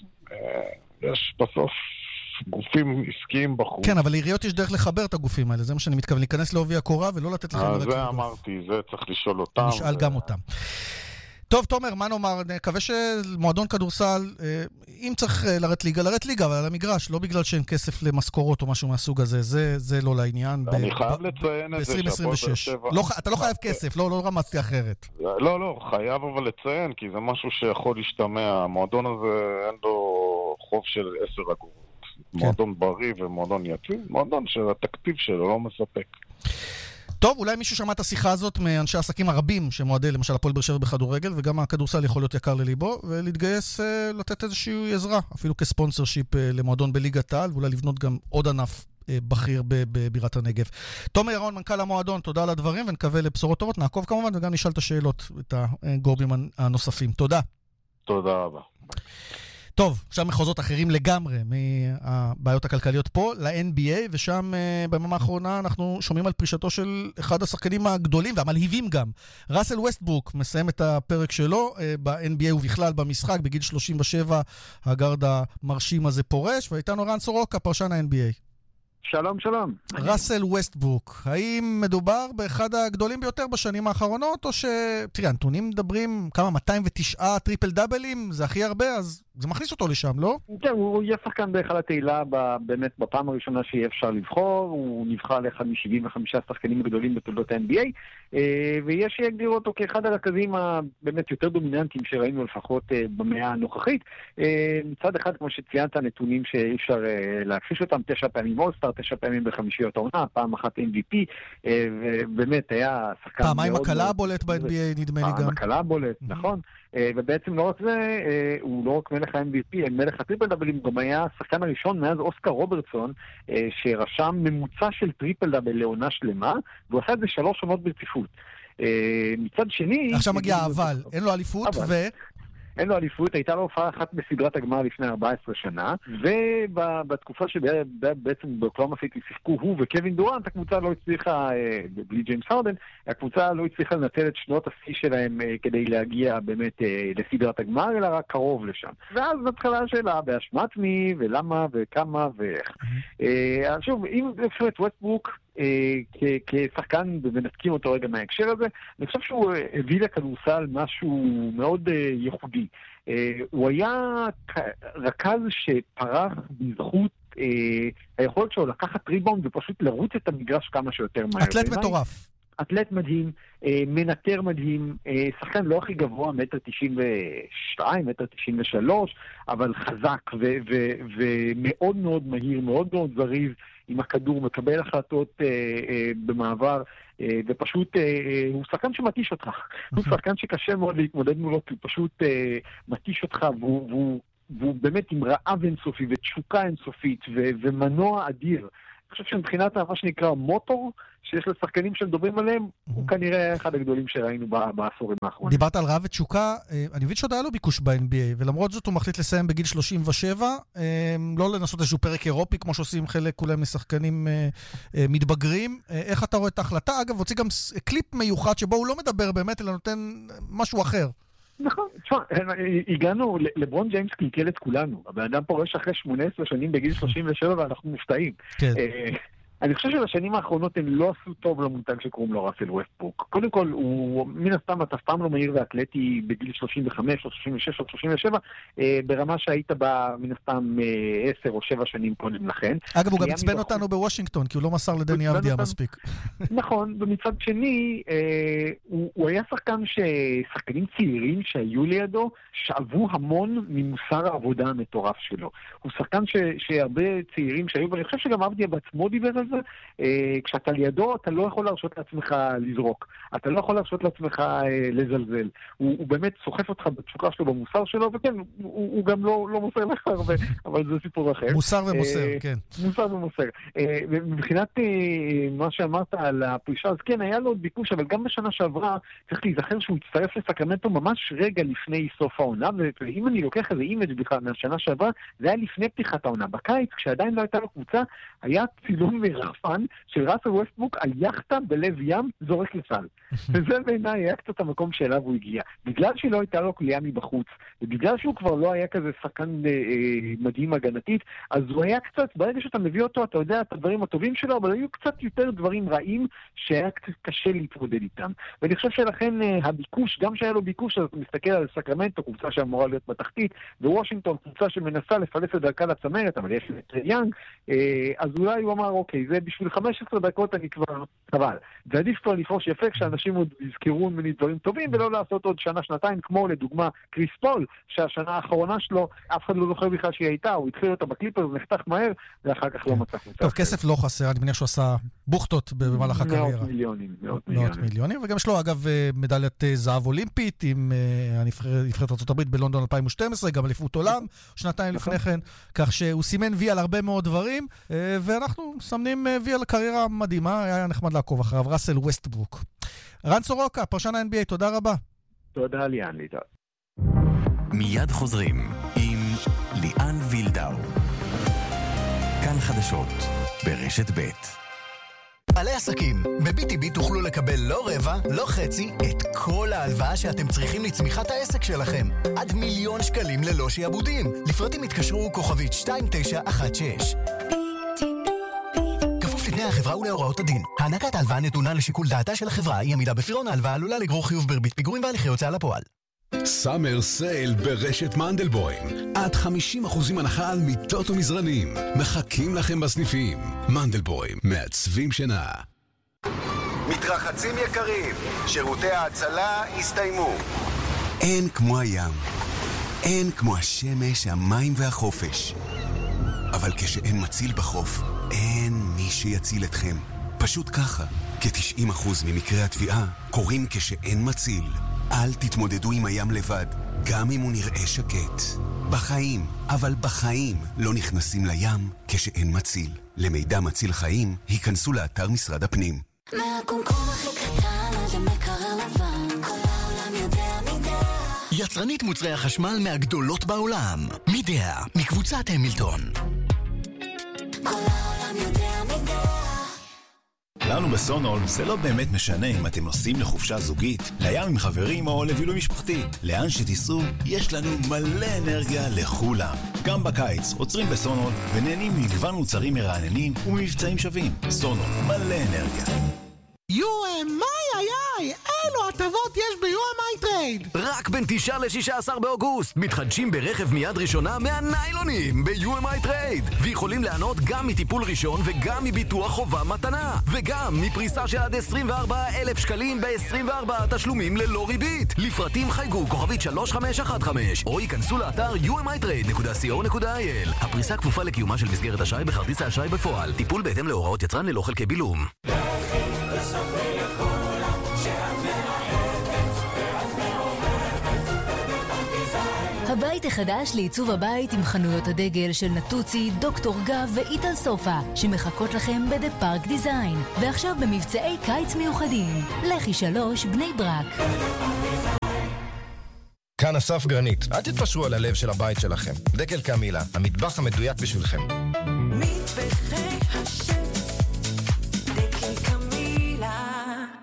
יש בסוף גופים עסקיים בחוץ. כן, אבל לעיריות יש דרך לחבר את הגופים האלה, זה מה שאני מתכוון, להיכנס לעובי הקורה ולא לתת לכם לרקוד. זה אמרתי, זה צריך לשאול אותם. נשאל גם אותם. טוב, תומר, מה נאמר? נקווה שמועדון כדורסל, אם צריך לרדת ליגה, לרדת ליגה, אבל על המגרש, לא בגלל שאין כסף למשכורות או משהו מהסוג הזה, זה, זה לא לעניין. אני חייב לציין את זה שהפועל באר שבע... אתה לא חייב כסף, לא רמצתי אחרת. לא, לא, חייב אבל לציין, כי זה משהו שיכול להשתמע. המועדון הזה אין לו חוב של עשר אגורות. מועדון בריא ומועדון יציב, מועדון שהתקציב שלו לא מספק. טוב, אולי מישהו שמע את השיחה הזאת מאנשי עסקים הרבים שמועדים, למשל הפועל באר שבע בכדורגל, וגם הכדורסל יכול להיות יקר לליבו, ולהתגייס uh, לתת איזושהי עזרה, אפילו כספונסר שיפ uh, למועדון בליגת העל, ואולי לבנות גם עוד ענף uh, בכיר בבירת הנגב. תומר ירון, מנכ"ל המועדון, תודה על הדברים, ונקווה לבשורות טובות. נעקוב כמובן, וגם נשאל את השאלות, את הגורמים הנוספים. תודה. תודה רבה. טוב, עכשיו מחוזות אחרים לגמרי מהבעיות הכלכליות פה, ל-אן בי איי, ושם ביממה האחרונה אנחנו שומעים על פרישתו של אחד השחקנים הגדולים והמלהיבים גם. ראסל ווסטברוק מסיים את הפרק שלו ב-אן בי איי ובכלל במשחק, בגיל שלושים ושבע הגארד המרשים הזה פורש, ואיתנו רן סורוקה, פרשן ה-אן בי איי. שלום, שלום. ראסל ווסטברוק, האם מדובר באחד הגדולים ביותר בשנים האחרונות, או ש... תראה, הנתונים מדברים כמה, מאתיים ותשע טריפל דאבלים, זה הכי הרבה, אז זה מכניס אותו לשם, לא? כן, הוא יהיה שחקן בהיכל התהילה באמת בפעם הראשונה שיהיה אפשר לבחור, הוא נבחר לאחד מ-שבעים וחמישה שחקנים הגדולים בתולדות ה-אן בי איי, ויש שיגדיר אותו כאחד הרכזים הבאמת יותר דומיננטיים שראינו לפחות במאה הנוכחית. מצד אחד, כמו שציינת, נתונים שאי אפשר להכחיש אותם, תשע פעמים אולסטאר, תשע פעמים בחמישיות העונה, פעם אחת אם וי פי, ובאמת היה שחקן... פעמיים הקלה בולט ב-אן בי איי, נדמה לי גם. פעם הקלה בולט, נכון. ובעצם לא רק זה, הוא לא רק מלך ה-אם וי פי, מלך הטריפל דאבלים, גם היה השחקן הראשון מאז אוסקר רוברטסון, שרשם ממוצע של טריפל דאבל לעונה שלמה, והוא עשה את זה שלוש עונות ברציפות. מצד שני... עכשיו מגיע אבל, אין לו אליפות ו... אין לו אליפות, הייתה לו הופעה אחת בסדרת הגמר לפני ארבע עשרה שנה, ובתקופה שבעצם באוקלהומה סיטי שיחקו הוא וקווין דורנט, הקבוצה לא הצליחה, בלי ג'יימס הרדן, הקבוצה לא הצליחה לנצל את שנות השיא שלהם כדי להגיע באמת לסדרת הגמר, אלא רק קרוב לשם. ואז התחלה השאלה, באשמת מי, ולמה, וכמה, ואיך. שוב, אם אפשר את ווסטברוק, כשחקן, ומנתקים אותו רגע מההקשר הזה, אני חושב שהוא הביא לכדורסל משהו מאוד ייחודי. הוא היה רכז שפרח בזכות היכולת שלו לקחת ריבאונד ופשוט לרוץ את המגרש כמה שיותר מהר. אתלט מטורף. אתלט מדהים, מנטר מדהים, שחקן לא הכי גבוה, מטר תשעים ושתיים, מטר תשעים ושלוש, אבל חזק ומאוד מאוד מהיר, מאוד מאוד זריז עם הכדור, מקבל החלטות אה, אה, במעבר, אה, ופשוט אה, הוא שחקן שמתיש אותך. הוא שחקן שקשה מאוד להתמודד מולו, כי הוא פשוט אה, מתיש אותך, והוא, והוא והוא באמת עם רעב אינסופי ותשוקה אינסופית ו- ומנוע אדיר. אני חושב שמבחינת מה שנקרא מוטור, שיש לשחקנים שמדברים עליהם, הוא כנראה אחד הגדולים שראינו בעשורים האחרונים. דיברת על רעב ותשוקה, אני מבין שעוד היה לו ביקוש ב-אן בי איי, ולמרות זאת הוא מחליט לסיים בגיל שלושים ושבע, לא לנסות איזשהו פרק אירופי, כמו שעושים חלק אולי משחקנים מתבגרים. איך אתה רואה את ההחלטה? אגב, הוציא גם קליפ מיוחד שבו הוא לא מדבר באמת, אלא נותן משהו אחר. נכון, תשמע, הגענו, לברון ג'יימס קלקל את כולנו. הבן אדם פורש אחרי שמונה עשרה שנים בגיל שלושים ושבע ואנחנו מופתעים. כן. אני חושב שבשנים האחרונות הם לא עשו טוב למותג שקוראים לו ראסל ווסטברוק. קודם כל, הוא מן הסתם, אתה אף פעם לא מהיר ואתלטי בגיל שלושים וחמש או שלושים ושש או שלושים ושבע, ברמה שהיית בה מן הסתם עשר או שבע שנים קודם לכן. אגב, הוא גם עצבן אותנו בוושינגטון, כי הוא לא מסר לדני אבדיה מספיק. נכון, ומצד שני, הוא היה שחקן ששחקנים צעירים שהיו לידו, שאבו המון ממוסר העבודה המטורף שלו. הוא שחקן שהרבה צעירים שהיו, ואני חושב שגם אבדיה בעצמו דיבר על זה, כשאתה לידו, אתה לא יכול להרשות לעצמך לזרוק. אתה לא יכול להרשות לעצמך לזלזל. הוא, הוא באמת סוחף אותך בתשוקה שלו, במוסר שלו, וכן, הוא, הוא גם לא, לא מוסר לך הרבה, אבל זה סיפור אחר. מוסר ומוסר, כן. מוסר ומוסר. מבחינת מה שאמרת על הפרישה, אז כן, היה לו עוד ביקוש, אבל גם בשנה שעברה, צריך להיזכר שהוא הצטרף לסקרמנטו ממש רגע לפני סוף העונה, ואם אני לוקח איזה אימג' בכלל מהשנה שעברה, זה היה לפני פתיחת העונה. בקיץ, כשעדיין לא הייתה לו קבוצה, היה צילום מרחפן של ראסל ווסטברוק על יחטה בלב ים זורק לסל. וזה בעיניי היה קצת המקום שאליו הוא הגיע. בגלל שלא הייתה לו קליעה מבחוץ, ובגלל שהוא כבר לא היה כזה שחקן אה, מדהים הגנתית, אז הוא היה קצת, ברגע שאתה מביא אותו, אתה יודע את הדברים הטובים שלו, אבל היו קצת יותר דברים רעים שהיה קצת קשה להתמודד איתם. ואני חושב שלכן אה, הביקוש, גם שהיה לו ביקוש, אז אתה מסתכל על סקרמנטו, קבוצה שאמורה להיות בתחתית, ווושינגטון, קבוצה שמנסה לפלס את דרכה לצמרת, אבל יש את יאנג, אה, אז אולי הוא אמר, אוקיי, זה בשביל חמש עשרה דקות אני כבר חבל. ועדיף כבר לפרוש יפה כשאנשים עוד יזכרו ממני דברים טובים, ולא לעשות עוד שנה, שנתיים, כמו לדוגמה קריס פול, שהשנה האחרונה שלו, אף אחד לא זוכר בכלל שהיא הייתה, הוא התחיל אותה בקליפר, זה נחתך מהר, ואחר כך לא מצא קבוצה. טוב, כסף לא חסר, אני מניח שהוא עשה בוכטות במהלך הקריירה. מאות מיליונים, מאות מיליונים. וגם יש לו, אגב, מדליית זהב אולימפית עם נבחרת ארצות הברית בלונדון אלפיים ושתים עשרה, גם אליפות עולם, שנתיים לפני כן, כך שהוא סימן וי על הרבה מאוד דברים, ואנחנו מסמנים וי על קריירה מדהימה, היה נחמד לעקוב אחריו, ראסל ווסטברוק. רן סורוקה, פרשן ה-אן בי איי, תודה רבה. תודה ליאן, ליטה. מיד חוזרים עם ליאן וילדאו. כאן חדשות, ברשת ב'. בעלי עסקים, ב-בי טי בי תוכלו לקבל לא רבע, לא חצי, את כל ההלוואה שאתם צריכים לצמיחת העסק שלכם. עד מיליון שקלים ללא שיעבודים. לפרטים התקשרו כוכבית שתיים תשע אחת שש. כפוף לתנאי החברה ולהוראות הדין. הענקת ההלוואה נתונה לשיקול דעתה של החברה, אי עמידה בפירעון ההלוואה עלולה לגרור חיוב בריבית פיגורים והליכי הוצאה לפועל. סאמר סייל ברשת מנדלבוים. עד חמישים אחוז הנחה על מיטות ומזרנים. מחכים לכם בסניפים. מנדלבוים, מעצבים שינה. מתרחצים יקרים, שירותי ההצלה הסתיימו. אין כמו הים. אין כמו השמש, המים והחופש. אבל כשאין מציל בחוף, אין מי שיציל אתכם. פשוט ככה, כ-תשעים אחוז ממקרי התביעה קורים כשאין מציל. אל תתמודדו עם הים לבד, גם אם הוא נראה שקט. בחיים, אבל בחיים לא נכנסים לים כשאין מציל. למידע מציל חיים, היכנסו לאתר משרד הפנים. מהקומקום הכי קטן עד המקרר לבן, כל העולם יודע מידע. יצרנית מוצרי החשמל מהגדולות בעולם. מידע, מקבוצת המילטון. כל העולם יודע מידע. לנו בסונול זה לא באמת משנה אם אתם נוסעים לחופשה זוגית, לים עם חברים או לבילוי משפחתי. לאן שתיסעו, יש לנו מלא אנרגיה לכולם. גם בקיץ עוצרים בסונול ונהנים ממגוון מוצרים מרעננים וממבצעים שווים. סונול, מלא אנרגיה. יו אם איי איי איי, אילו הטבות יש ב-יו אם איי טרייד. רק בין תשעה לשישה עשר באוגוסט מתחדשים ברכב מיד ראשונה מהניילונים ב-יו אם איי טרייד, ויכולים לענות גם מטיפול ראשון וגם מביטוח חובה מתנה, וגם מפריסה של עד עשרים וארבעה אלף שקלים ב-עשרים וארבעה תשלומים ללא ריבית. לפרטים חייגו כוכבית שלוש חמש אחת חמש או ייכנסו לאתר יו אם איי טרייד נקודה סי או נקודה איי אל. הפריסה כפופה לקיומה של מסגרת אשראי בכרטיס האשראי בפועל. טיפול בהתאם להוראות יצרן ללא חלקי בילום. הבית החדש לעיצוב הבית עם חנויות הדגל של נטוצי, דוקטור גב ואיטל סופה, שמחכות לכם בדה פארק דיזיין. ועכשיו במבצעי קיץ מיוחדים. לחי שלוש, בני ברק. כאן אסף גרנית. אל תתפשרו על הלב של הבית שלכם. דקל קמילה, המטבח המדויק בשבילכם. מטבחי השף, דקל קמילה.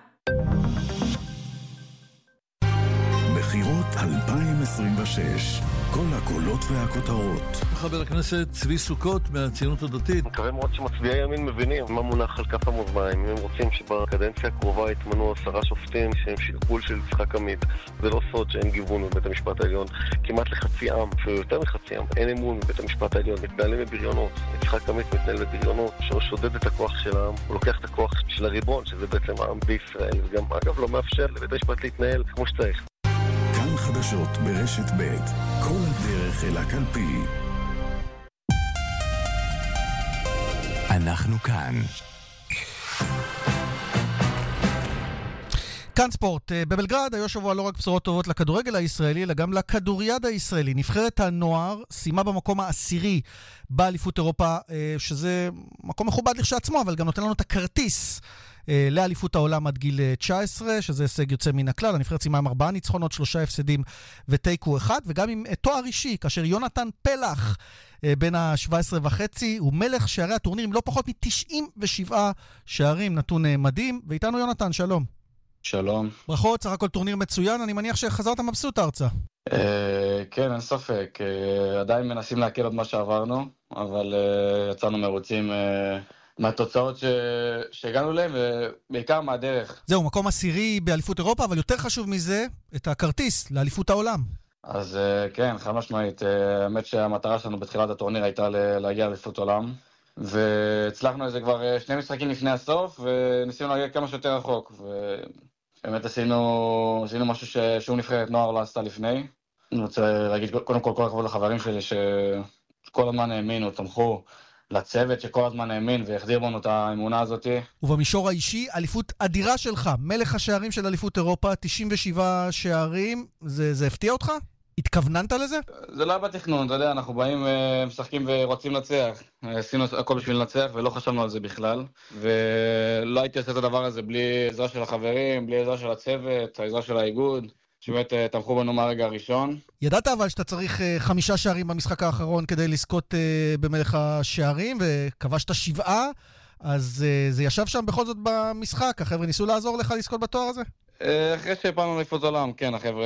בחירות אלפיים עשרים ושש. כל הקולות והכותרות. חבר הכנסת צבי סוכות מהציונות הדתית. מקווה מאוד שמצביעי ימין מבינים מה מונח על כף המאזניים. אם הם רוצים שבקדנציה הקרובה יתמנו עשרה שופטים שהם שיקול של יצחק עמית, זה לא סוד שאין גיוון בבית המשפט העליון. כמעט לחצי עם, אפילו יותר מחצי עם, אין אמון בבית המשפט העליון. מתנהלים בבריונות. יצחק עמית מתנהל בבריונות, ששודד את הכוח של העם. הוא לוקח את הכוח של הריבון, שזה בעצם העם בישראל, וגם אגב לא מאפשר לבית המשפט להתנהל כמו שצריך. כאן חדשות ברשת ב' כל הדרך אל הקלפי. אנחנו כאן. כאן ספורט. בבלגרד היו שבוע לא רק בשורות טובות לכדורגל הישראלי, אלא גם לכדוריד הישראלי. נבחרת הנוער סיימה במקום העשירי באליפות אירופה, שזה מקום מכובד לכשעצמו, אבל גם נותן לנו את הכרטיס לאליפות העולם עד גיל תשע עשרה, שזה הישג יוצא מן הכלל. הנבחרת סיימה עם ארבעה ניצחונות, שלושה הפסדים ותיקו אחד, וגם עם תואר אישי, כאשר יונתן פלח, בין ה-שבע עשרה וחצי, הוא מלך שערי הטורניר עם לא פחות מ-תשעים ושבעה שערים, נתון מדהים. ואיתנו יונתן, שלום. שלום. ברכות, סך הכל טורניר מצוין, אני מניח שחזרת מבסוט ארצה. כן, אין ספק. עדיין מנסים להקל עוד מה שעברנו, אבל יצאנו מרוצים מהתוצאות שהגענו להם, ובעיקר מהדרך. זהו, מקום עשירי באליפות אירופה, אבל יותר חשוב מזה, את הכרטיס לאליפות העולם. אז כן, חד משמעית. האמת שהמטרה שלנו בתחילת הטורניר הייתה להגיע לאליפות עולם, והצלחנו את זה כבר שני משחקים לפני הסוף, וניסינו להגיע כמה שיותר רחוק, ובאמת עשינו, עשינו משהו ששום נבחרת נוער לא עשתה לפני. אני רוצה להגיד קודם כל כל הכבוד לחברים שלי שכל הזמן האמינו, תמכו, לצוות שכל הזמן האמין והחזיר בנו את האמונה הזאת. ובמישור האישי, אליפות אדירה שלך, מלך השערים של אליפות אירופה, תשעים ושבעה שערים, זה, זה הפתיע אותך? התכווננת לזה? זה לא היה בתכנון, אתה יודע, אנחנו באים, משחקים ורוצים לנצח. עשינו הכל בשביל לנצח ולא חשבנו על זה בכלל. ולא הייתי עושה את הדבר הזה בלי עזרה של החברים, בלי עזרה של הצוות, העזרה של האיגוד, שבאמת תמכו בנו מהרגע הראשון. ידעת אבל שאתה צריך חמישה שערים במשחק האחרון כדי לזכות במלך השערים, וכבשת שבעה, אז זה ישב שם בכל זאת במשחק. החבר'ה ניסו לעזור לך לזכות בתואר הזה? אחרי שפענו לאליפות עולם, כן, החבר'ה,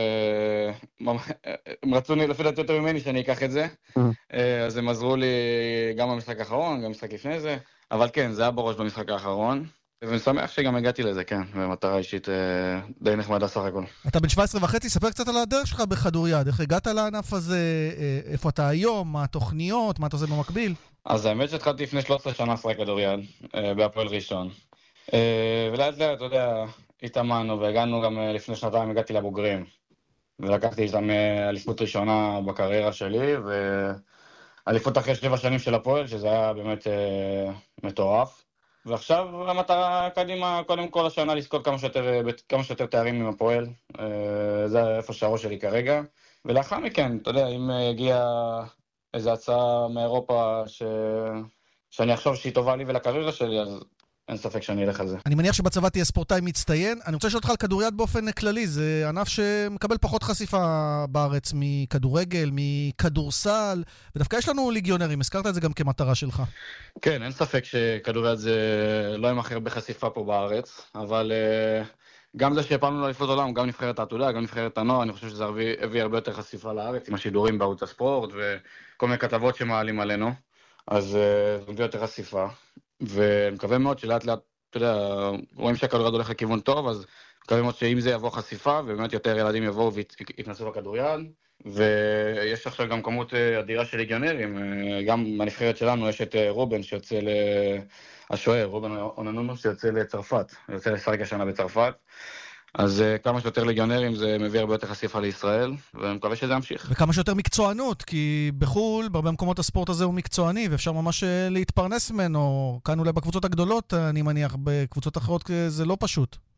הם רצו לי לפי דעת יותר ממני שאני אקח את זה, אז הם עזרו לי גם במשחק האחרון, גם במשחק לפני זה, אבל כן, זה היה בראש במשחק האחרון, ואני שמח שגם הגעתי לזה, כן, במטרה אישית די נחמדה סך הכל. אתה בן שבע עשרה וחצי, ספר קצת על הדרך שלך בכדוריד, איך הגעת לענף הזה, איפה אתה היום, מה התוכניות, מה אתה עושה במקביל? אז האמת שהתחלתי לפני שלוש עשרה שנה לשחק כדוריד, בהפועל ראשון, ולאט לאט, אתה יודע, התאמנו והגענו גם לפני שנתיים, הגעתי לבוגרים, ולקחתי איתם אליפות ראשונה בקריירה שלי, ואליפות אחרי שבע שנים של הפועל, שזה היה באמת מטורף. ועכשיו המטרה קדימה, קודם כל השנה לזכות כמה שיותר, כמה שיותר תארים עם הפועל, זה איפה שהראש שלי כרגע, ולאחר מכן, אתה יודע, אם הגיעה איזו הצעה מאירופה ש... שאני אחשוב שהיא טובה לי ולקריירה שלי, אז אין ספק שאני אלך על זה. אני מניח שבצבא תהיה ספורטאי מצטיין. אני רוצה לשאול אותך על כדוריד באופן כללי. זה ענף שמקבל פחות חשיפה בארץ מכדורגל, מכדורסל, ודווקא יש לנו ליגיונרים. הזכרת את זה גם כמטרה שלך. כן, אין ספק שכדוריד זה לא ימחר בחשיפה פה בארץ, אבל גם זה שהפעלנו לאליפות עולם, גם נבחרת העתודה, גם נבחרת הנוער, אני חושב שזה הביא הרבה יותר חשיפה לארץ, עם השידורים בערוץ הספורט וכל מיני כתבות שמעלים עלינו, אז זה מביא יותר חשיפה. ומקווה מאוד שלאט לאט, אתה יודע, רואים שהכדוריד הולך לכיוון טוב, אז מקווה מאוד שאם זה יבוא חשיפה, ובאמת יותר ילדים יבואו ויתנסו בכדוריד, ויש עכשיו גם כמות אדירה של ליגיונרים, גם בנבחרת שלנו יש את רובן שיוצא השוער, רובן אוננונו שיוצא לצרפת, יוצא לשחק השנה בצרפת, אז כמה שיותר ליגיונרים זה מביא הרבה יותר חשיפה לישראל, ואני מקווה שזה ימשיך. וכמה שיותר מקצוענות, כי בחול, בהרבה מקומות הספורט הזה הוא מקצועני, ואפשר ממש להתפרנס ממנו, כאן אולי בקבוצות הגדולות, אני מניח, בקבוצות אחרות זה לא פשוט.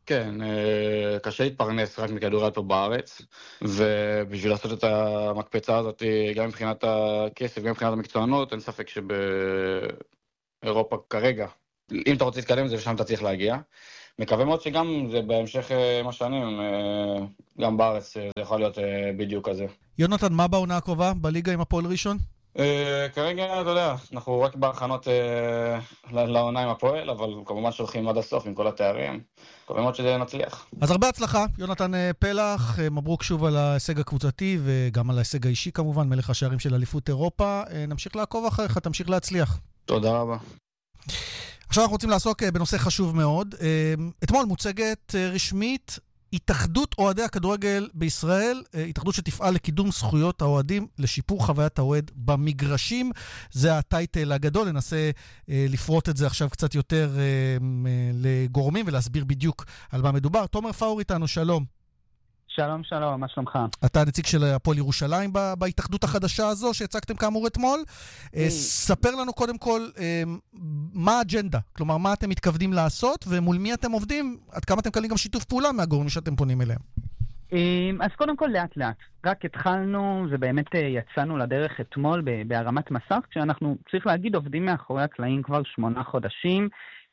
כן, קשה להתפרנס רק מכדורגל פה בארץ, ובשביל לעשות את המקפצה הזאת, גם מבחינת הכסף, גם מבחינת המקצוענות, אין ספק שבאירופה כרגע, אם אתה רוצה להתקדם זה ושם אתה צריך להגיע. מקווה מאוד שגם זה בהמשך עם השנים, גם בארץ זה יכול להיות בדיוק כזה. יונתן, מה בעונה הקרובה בליגה עם הפועל ראשון? כרגע, אתה יודע, אנחנו רק בהכנות לעונה עם הפועל, אבל כמובן שהולכים עד הסוף עם כל התארים. מקווה מאוד שזה נצליח. אז הרבה הצלחה, יונתן פלח, מברוק שוב על ההישג הקבוצתי וגם על ההישג האישי כמובן, מלך השערים של אליפות אירופה. נמשיך לעקוב אחריך, תמשיך להצליח. תודה רבה. עכשיו אנחנו רוצים לעסוק בנושא חשוב מאוד. אתמול מוצגת רשמית התאחדות אוהדי הכדורגל בישראל, התאחדות שתפעל לקידום זכויות האוהדים, לשיפור חוויית האוהד במגרשים. זה הטייטל הגדול, ננסה לפרוט את זה עכשיו קצת יותר לגורמים ולהסביר בדיוק על מה מדובר. תומר פאור איתנו, שלום. שלום, שלום, מה שלומך? אתה הנציג של הפועל ירושלים בהתאחדות החדשה הזו שהצגתם כאמור אתמול. ספר לנו קודם כל מה האג'נדה, כלומר מה אתם מתכוונים לעשות ומול מי אתם עובדים, עד כמה אתם קלים גם שיתוף פעולה מהגורמים שאתם פונים אליהם. אז קודם כל לאט לאט, רק התחלנו, זה באמת יצאנו לדרך אתמול בהרמת מסך, כשאנחנו, צריך להגיד, עובדים מאחורי הקלעים כבר שמונה חודשים,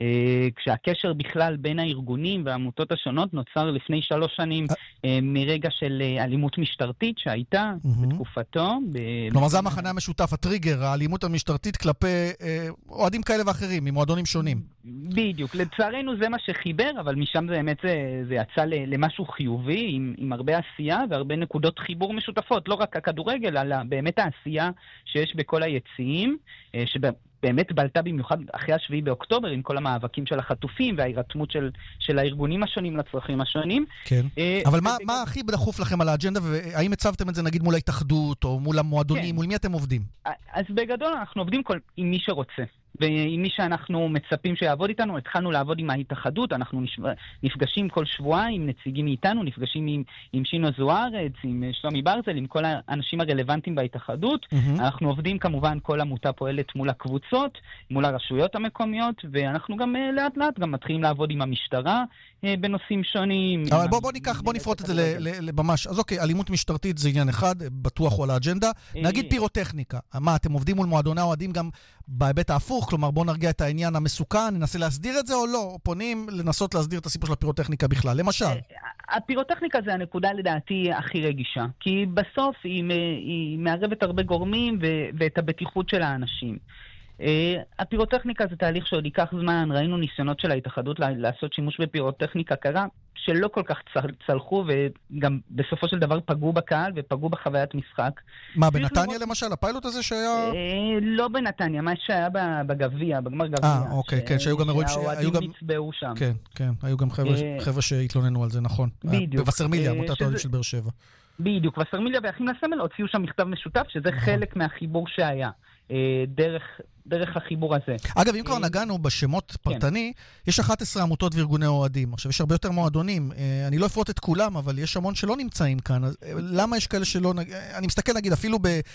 כשהקשר בכלל בין הארגונים והעמותות השונות נוצר לפני שלוש שנים מרגע של אלימות משטרתית שהייתה בתקופתו. כלומר זה המחנה המשותף, הטריגר, האלימות המשטרתית כלפי אוהדים כאלה ואחרים, ממועדונים שונים. בדיוק, לצערנו זה מה שחיבר, אבל משם זה באמת זה יצא למשהו חיובי, עם, עם הרבה עשייה והרבה נקודות חיבור משותפות, לא רק הכדורגל, אלא באמת העשייה שיש בכל היציעים, שבאמת באמת בלטה במיוחד אחרי השביעי באוקטובר, עם כל המאבקים של החטופים וההירתמות של, של הארגונים השונים לצרכים השונים. כן. אבל מה, מה הכי דחוף לכם על האג'נדה, והאם הצבתם את זה נגיד מול ההתאחדות, או מול המועדונים, כן. מול מי אתם עובדים? אז בגדול אנחנו עובדים כל, עם מי שרוצה. ועם מי שאנחנו מצפים שיעבוד איתנו, התחלנו לעבוד עם ההתאחדות, אנחנו נפגשים כל שבועיים, נציגים מאיתנו, נפגשים עם, עם שינו זוארץ, עם שלומי ברזל, עם כל האנשים הרלוונטיים בהתאחדות. Mm-hmm. אנחנו עובדים כמובן, כל עמותה פועלת מול הקבוצות, מול הרשויות המקומיות, ואנחנו גם לאט לאט גם מתחילים לעבוד עם המשטרה בנושאים שונים. אבל בוא, בוא ניקח, בוא נפרוט את זה ממש. אז אוקיי, אלימות משטרתית זה עניין אחד, בטוח הוא על האג'נדה. נגיד פירוטכניקה. מה, אתם עובדים מול מועדוני האוהדים גם בהיבט ההפוך? כלומר, בוא נרגיע את העניין המסוכן, ננסה להסדיר את זה או לא? פונים לנסות להסדיר את הסיפור של הפירוטכניקה בכלל. למשל. הפירוטכניקה זה הנקודה לדעתי הכי רגישה. כי בסוף היא, היא מערבת הרבה גורמים ו- ואת הבטיחות של האנשים. הפירוטכניקה זה תהליך שעוד ייקח זמן, ראינו ניסיונות של ההתאחדות לעשות שימוש בפירוטכניקה קרה, שלא כל כך צלחו וגם בסופו של דבר פגעו בקהל ופגעו בחוויית משחק. מה, בנתניה למשל, הפיילוט הזה שהיה? לא בנתניה, מה שהיה בגביע, בגמר גביע. אה, אוקיי, כן, שהיו גם אירועים שהאוהדים נצבעו שם. כן, כן, היו גם חבר'ה שהתלוננו על זה, נכון. בדיוק. בווסרמיליה, עמותת האוהדים של באר שבע. בדיוק, וסרמיליה ואחים לסמל הוציאו שם מכתב משותף, שזה חלק מהחיבור שהיה. דרך, דרך החיבור הזה. אגב, אם כבר נגענו בשמות פרטני, יש אחת עשרה עמותות וארגוני אוהדים. עכשיו, יש הרבה יותר מועדונים. אני לא אפרוט את כולם, אבל יש המון שלא נמצאים כאן. למה יש כאלה שלא... אני מסתכל, נגיד, אפילו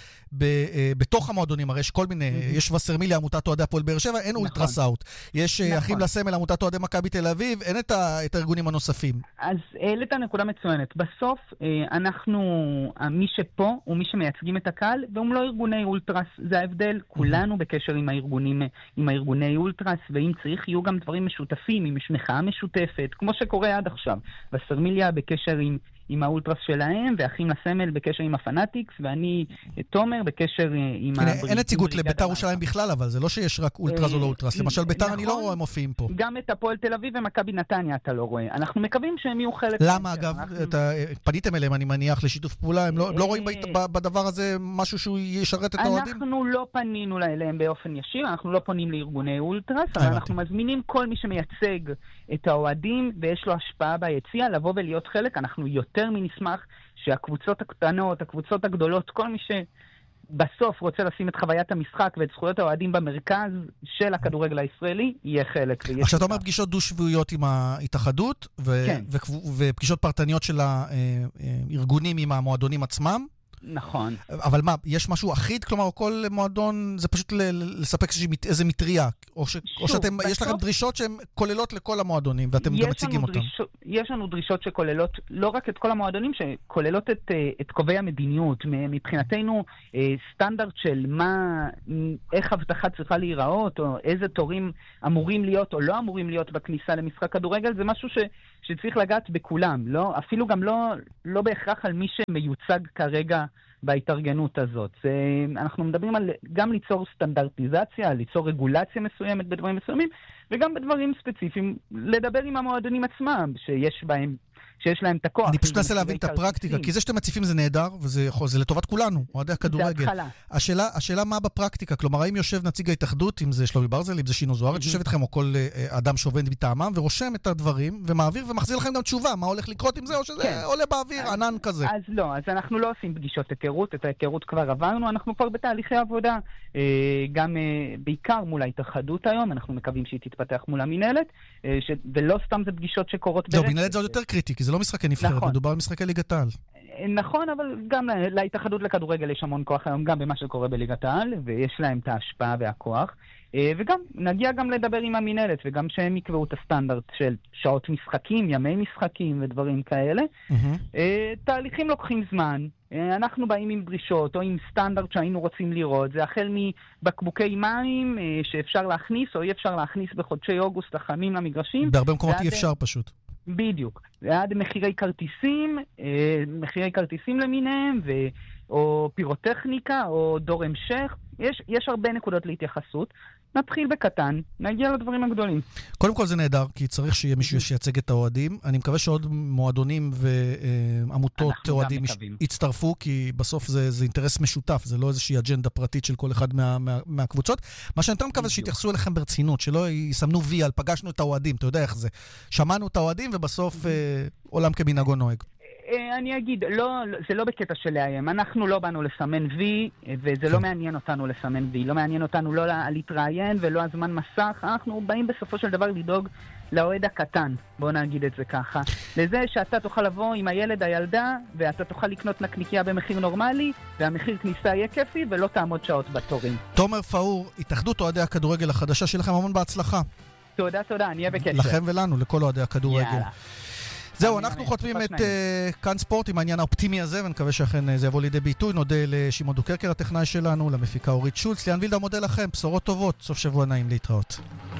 בתוך המועדונים, הרי יש כל מיני... יש וסרמיליה, עמותת אוהדי הפועל באר שבע, אין אולטרסאוט. יש אחים לסמל, עמותת אוהדי מכבי תל אביב, אין את הארגונים הנוספים. אז העלית נקודה מצוינת. בסוף, אנחנו, מי שפה, הוא מי שמייצגים את הקהל, והם לא ארגוני אולטרס. זה ההבדל. כולנו בקשר עם הארגונים, עם הארגוני אולטרס, ואם צריך יהיו גם דברים משותפים, עם מחאה משותפת, כמו שקורה עד עכשיו. וסרמיליה בקשר עם, עם האולטרס שלהם, ואחים לסמל בקשר עם הפנאטיקס, ואני, תומר, בקשר עם... אין נציגות לביתר ירושלים בכלל, אבל זה לא שיש רק אולטרס או לא אולטרס. למשל, ביתר אני לא רואה מופיעים פה. גם את הפועל תל אביב ומכבי נתניה אתה לא רואה. אנחנו מקווים שהם יהיו חלק... למה, אגב? פניתם אליהם, אני מניח, לשיתוף פעולה. הם לא רואים בדבר הזה משהו שהוא ישרת את האוהדים? אנחנו לא פנינו אליהם באופן ישיר, אנחנו לא פונים לארגוני אולטרס, אבל אנחנו מזמינים כל מי שמייצג את האוהדים ויש לו השפעה ביציאה לבוא ולהיות חלק. אנחנו יותר מנשמח שהקבוצות הקטנות, הקבוצות הגדולות, כל מי שבסוף רוצה לשים את חוויית המשחק ואת זכויות האוהדים במרכז של הכדורגל הישראלי, יהיה חלק. עכשיו אתה אומר פגישות דו-שבועיות עם ההתאחדות, ופגישות פרטניות של הארגונים עם המועדונים עצמם? נכון. אבל מה, יש משהו אחיד? כלומר, כל מועדון זה פשוט לספק איזה מטריה, או שיש לכם דרישות שהן כוללות לכל המועדונים, ואתם גם מציגים אותם. יש לנו דרישות שכוללות לא רק את כל המועדונים, שכוללות את קובעי המדיניות. מבחינתנו, סטנדרט של מה, איך הבטחה צריכה להיראות, או איזה תורים אמורים להיות או לא אמורים להיות בכניסה למשחק כדורגל, זה משהו ש, שצריך לגעת בכולם. לא, אפילו גם לא, לא בהכרח על מי שמיוצג כרגע בהתארגנות הזאת. זה, אנחנו מדברים על גם ליצור סטנדרטיזציה, ליצור רגולציה מסוימת בדברים מסוימים, וגם בדברים ספציפיים, לדבר עם המועדונים עצמם, שיש בהם שיש להם את הכוח. אני פשוט מנסה להבין את הפרקטיקה, כי זה שאתם מציפים זה נהדר, וזה יכול, זה לטובת כולנו, אוהדי הכדורגל. השאלה, השאלה מה בפרקטיקה, כלומר, האם יושב נציג ההתאחדות, אם זה שלומי ברזל, אם זה שינו זוארץ, שיושב איתכם, או כל אדם שעובד מטעמם, ורושם את הדברים, ומעביר, ומחזיר לכם גם תשובה, מה הולך לקרות עם זה, או שזה עולה באוויר, ענן כזה. אז לא, אז אנחנו לא עושים פגישות היכרות, את ההיכרות כבר עברנו, אנחנו כבר בתהליכי עבודה, גם בעיקר מול ההתאחדות היום, אנחנו מקווים שהיא תתפתח מול המנהלת, ולא סתם זה פגישות שקורות ברצף. מנהלת זה עוד יותר קריטי, כי זה לא משחקי נבחרת, מדובר על משחקי ליגת העל. נכון, אבל גם להתאחדות לכדורגל יש המון כוח היום, גם במה שקורה בליגת העל, ויש להם את ההשפעה והכוח. וגם, נגיע גם לדבר עם המנהלת, וגם שהם יקבעו את הסטנדרט של שעות משחקים, ימי משחקים ודברים כאלה. תהליכים לוקחים זמן. אנחנו באים עם דרישות, או עם סטנדרט שהיינו רוצים לראות. זה החל מבקבוקי מים שאפשר להכניס, או אי אפשר להכניס בחודשי אוגוסט החמים למגרשים. בהרבה מקומות אי אפשר פשוט. בדיוק. ועד מחירי כרטיסים, מחירי כרטיסים למיניהם, ו... או פירוטכניקה, או דור המשך. יש, יש הרבה נקודות להתייחסות. נתחיל בקטן, נגיע לדברים הגדולים. קודם כל זה נהדר, כי צריך שיהיה מישהו שיצג את האוהדים. אני מקווה שעוד מועדונים ועמותות אוהדים יצטרפו, כי בסוף זה, זה אינטרס משותף, זה לא איזושהי אג'נדה פרטית של כל אחד מה, מה, מהקבוצות. מה שאני יותר מקווה שיתייחסו אליכם ברצינות, שלא יסמנו וי על פגשנו את האוהדים, אתה יודע איך זה. שמענו את האוהדים ובסוף אה, עולם כמנהגו נוהג. אני אגיד, לא, זה לא בקטע של לאיים. אנחנו לא באנו לסמן וי, וזה לא מעניין אותנו לסמן וי. לא מעניין אותנו לא להתראיין ולא הזמן מסך. אנחנו באים בסופו של דבר לדאוג לאוהד הקטן, בוא נגיד את זה ככה. לזה שאתה תוכל לבוא עם הילד, הילדה, ואתה תוכל לקנות נקניקייה במחיר נורמלי, והמחיר כניסה יהיה כיפי, ולא תעמוד שעות בתורים. תומר פאור, התאחדות אוהדי הכדורגל החדשה, שלכם המון בהצלחה. תודה, תודה, אני אהיה בקשר. לכם ולנו, לכל אוהדי הכדורגל. יאללה. זהו, אנחנו חותמים את כאן ספורט עם העניין האופטימי הזה, ונקווה שאכן זה יבוא לידי ביטוי. נודה לשמעון דוקרקר, הטכנאי שלנו, למפיקה אורית שולץ, ליאן וילדה, מודה לכם, בשורות טובות, סוף שבוע נעים, להתראות.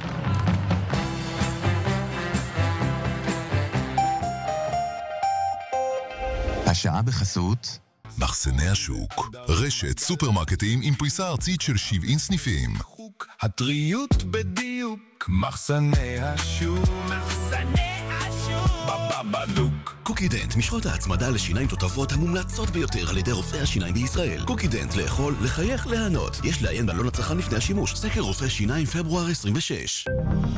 השעה בחסות מחסני השוק, רשת סופרמרקטים עם פריסה ארצית של שבעים סניפים. הטריות בדיוק, מחסני השוק, מחסני השוק, בבבלוק. קוקידנט, משחות ההצמדה לשיניים תותבות המומלצות ביותר על ידי רופאי השיניים בישראל. קוקידנט, לאכול, לחייך, להנות. יש לעיין בעלון הצרכן לפני השימוש. סקר רופא שיניים פברואר עשרים ושש.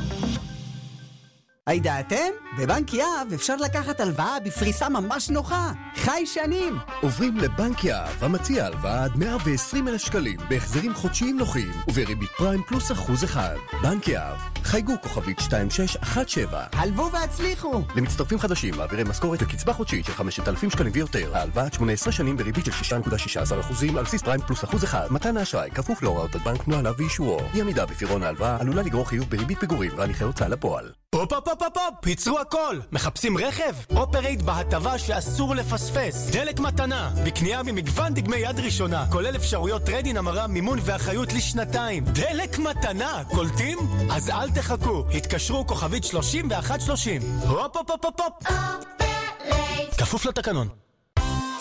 הידעתם? בבנק יהב אפשר לקחת הלוואה בפריסה ממש נוחה. חי שנים. עוברים לבנק יהב, המציע הלוואה עד מאה ועשרים אלף שקלים, בהחזרים חודשיים נוחים, ובריבית פריים פלוס אחוז אחד. בנק יהב, חייגו כוכבית שתיים שש אחת שבע. הלוו והצליחו. למצטרפים חדשים, מעבירי משכורת וקצבה חודשית של חמשת אלפים שקלים ויותר. ההלוואה עד שמונה עשרה שנים בריבית של שש נקודה שש עשרה אחוזים על בסיס פריים פלוס אחוז אחד. מתן האשראי כפוף להוראות הבנק, נוהליו ואישורו. אי עמידה בפירעון ההלוואה עלולה לגרור חיוב בריבית פיגורים והליכי הוצאה לפועל. הופ הופ הופ הופ, ייצרו הכל. מחפשים רכב? אופרייט בהטבה שאסור לפספס. דלק מתנה, בקנייה ממגוון דגמי יד ראשונה, כולל אפשרויות טריידין, המרה, מימון ואחריות לשנתיים. דלק מתנה, קולטים? אז אל תחכו, התקשרו כוכבית שלושים ואחת שלושים. הופ הופ הופ הופ. אופרייט. כפוף לתקנון.